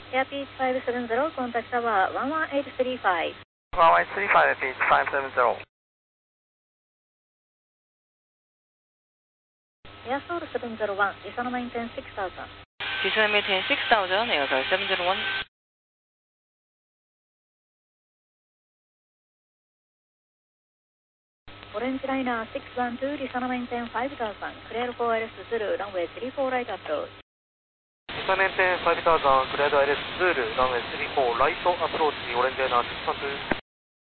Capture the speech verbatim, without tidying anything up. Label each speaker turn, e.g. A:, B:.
A: Air Peach five seven zero, contact tower one one eight three five.
B: one one eight three five, Peach five seven zero.
A: Air Soul seven zero one, Descent maintain six thousand.
C: Descent maintain six thousand, Air Soul seven zero one.
A: Orange Liner six one two, Descent maintain five thousand. Clear for I L S Zulu, runway three four right approach.
B: Descent maintain five thousand, cleared I L S Zulu, runway three four right approach, Orange Liner six one two.